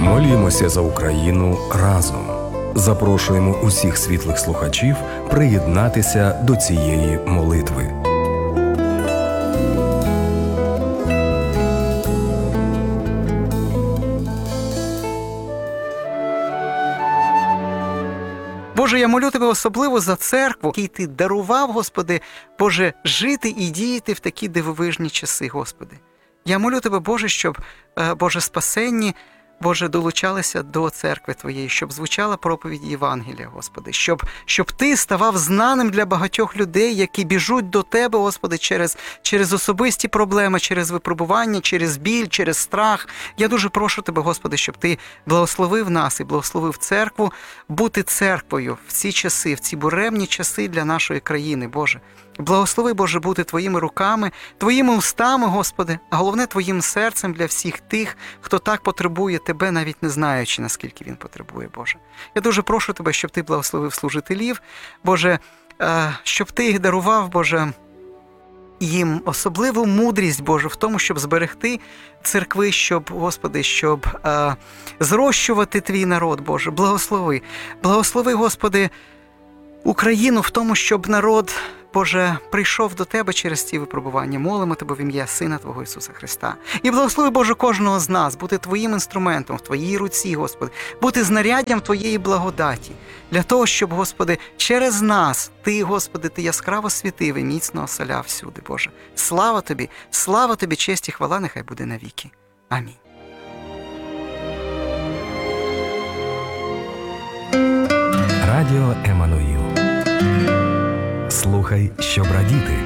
Молімося за Україну разом. Запрошуємо усіх світлих слухачів приєднатися до цієї молитви. Боже, я молю Тебе особливо за церкву, якій Ти дарував, Господи, Боже, жити і діяти в такі дивовижні часи, Господи. Я молю Тебе, Боже, щоб, Боже, спасенні, Боже, долучалися до церкви Твоєї, щоб звучала проповідь Євангелія, Господи, щоб Ти ставав знаним для багатьох людей, які біжуть до Тебе, Господи, через особисті проблеми, через випробування, через біль, через страх. Я дуже прошу Тебе, Господи, щоб Ти благословив нас і благословив церкву бути церквою в ці часи, в ці буремні часи для нашої країни, Боже. Благослови, Боже, бути Твоїми руками, Твоїми устами, Господи, а головне Твоїм серцем для всіх тих, хто так потребує Тебе, навіть не знаючи, наскільки він потребує, Боже. Я дуже прошу Тебе, щоб Ти благословив служителів, Боже, щоб Ти їх дарував, Боже, їм особливу мудрість, Боже, в тому, щоб зберегти церкви, щоб, Господи, щоб зрощувати Твій народ, Боже. Благослови. Благослови, Господи, Україну в тому, щоб народ, Боже, прийшов до Тебе через ці випробування. Молимо Тебе в ім'я Сина Твого Ісуса Христа. І благослови, Боже, кожного з нас бути Твоїм інструментом в Твоїй руці, Господи, бути знаряддям Твоєї благодаті. Для того, щоб, Господи, через нас Ти, Господи, Ти яскраво світив і міцно оселяв всюди, Боже. Слава Тобі, честь і хвала нехай буде навіки. Амінь. Радіо Еммануїл. Слухай, щоб радіти.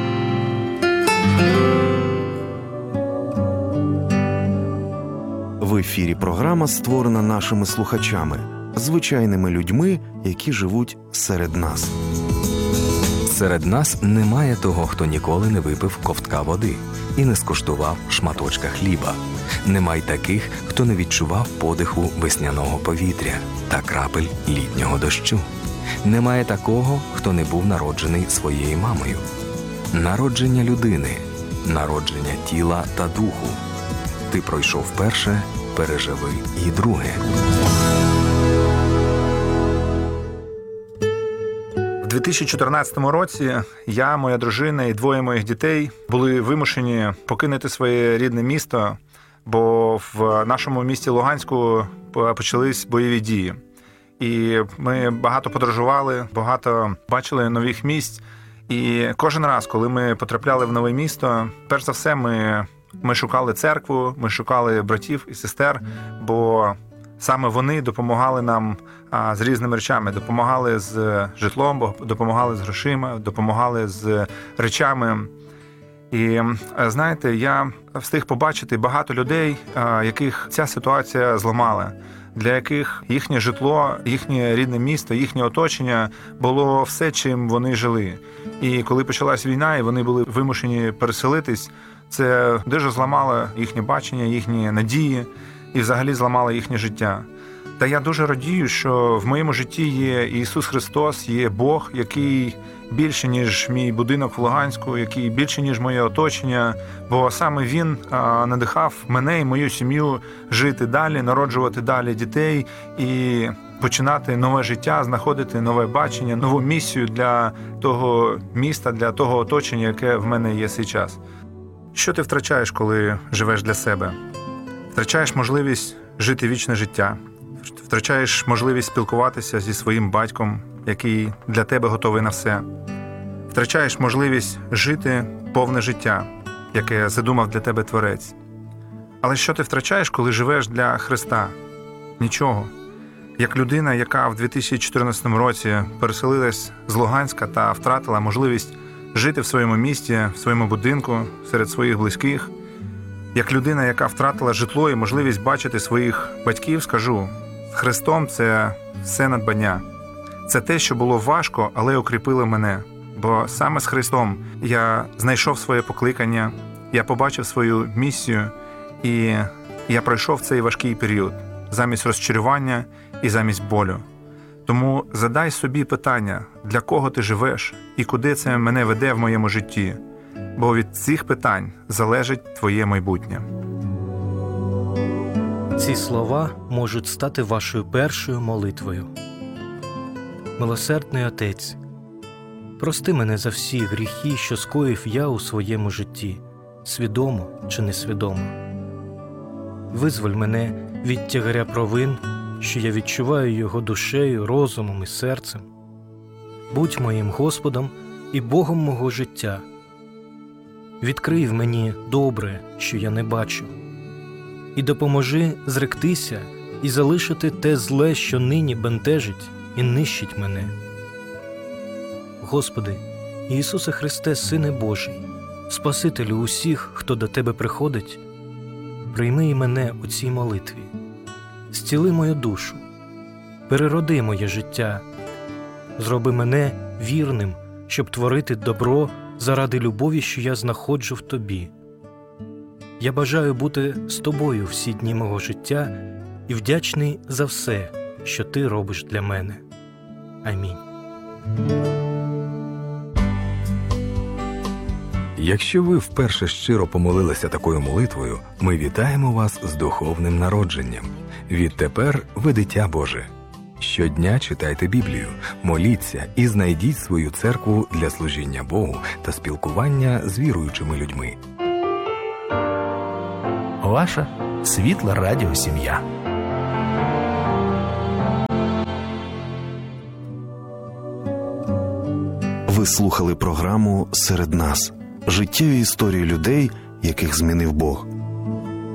В ефірі програма створена нашими слухачами, звичайними людьми, які живуть серед нас. Серед нас немає того, хто ніколи не випив ковтка води і не скуштував шматочка хліба. Нема й таких, хто не відчував подиху весняного повітря та крапель літнього дощу. Немає такого, хто не був народжений своєю мамою. Народження людини, народження тіла та духу. Ти пройшов перше, переживи і друге. У 2014 році я, моя дружина і двоє моїх дітей були вимушені покинути своє рідне місто, бо в нашому місті Луганську почались бойові дії. І ми багато подорожували, багато бачили нових місць. І кожен раз, коли ми потрапляли в нове місто, перш за все ми шукали церкву, ми шукали братів і сестер, бо саме вони допомагали нам з різними речами. Допомагали з житлом, допомагали з грошима, допомагали з речами. І, знаєте, я встиг побачити багато людей, яких ця ситуація зламала, для яких їхнє житло, їхнє рідне місто, їхнє оточення було все, чим вони жили. І коли почалась війна, і вони були вимушені переселитись, це дуже зламало їхнє бачення, їхні надії і взагалі зламало їхнє життя. Та я дуже радію, що в моєму житті є Ісус Христос, є Бог, який більше, ніж мій будинок в Луганську, який більше, ніж моє оточення, бо саме Він надихав мене і мою сім'ю жити далі, народжувати далі дітей і починати нове життя, знаходити нове бачення, нову місію для того міста, для того оточення, яке в мене є зараз. Що ти втрачаєш, коли живеш для себе? Втрачаєш можливість жити вічне життя, втрачаєш можливість спілкуватися зі своїм батьком, який для тебе готовий на все. Втрачаєш можливість жити повне життя, яке задумав для тебе Творець. Але що ти втрачаєш, коли живеш для Христа? Нічого. Як людина, яка в 2014 році переселилась з Луганська та втратила можливість жити в своєму місті, в своєму будинку, серед своїх близьких, як людина, яка втратила житло і можливість бачити своїх батьків, скажу, з Христом це все надбання. Це те, що було важко, але укріпило мене. Бо саме з Христом я знайшов своє покликання, я побачив свою місію, і я пройшов цей важкий період замість розчарування і замість болю. Тому задай собі питання, для кого ти живеш і куди це мене веде в моєму житті. Бо від цих питань залежить твоє майбутнє. Ці слова можуть стати вашою першою молитвою. Милосердний Отець, прости мене за всі гріхи, що скоїв я у своєму житті, свідомо чи несвідомо. Визволь мене від тягаря провин, що я відчуваю його душею, розумом і серцем. Будь моїм Господом і Богом мого життя. Відкрий в мені добре, що я не бачу, і допоможи зректися і залишити те зле, що нині бентежить і нищить мене. Господи, Ісусе Христе, Сине Божий, Спасителю усіх, хто до Тебе приходить, прийми і мене у цій молитві, зціли мою душу, перероди моє життя, зроби мене вірним, щоб творити добро заради любові, що я знаходжу в Тобі. Я бажаю бути з Тобою всі дні мого життя і вдячний за все, що Ти робиш для мене. Амінь. Якщо ви вперше щиро помолилися такою молитвою, ми вітаємо вас з духовним народженням. Відтепер ви дитя Боже. Щодня читайте Біблію, моліться і знайдіть свою церкву для служіння Богу та спілкування з віруючими людьми. Ваша світла радіосім'я. Ви слухали програму «Серед нас» – життєві історії людей, яких змінив Бог.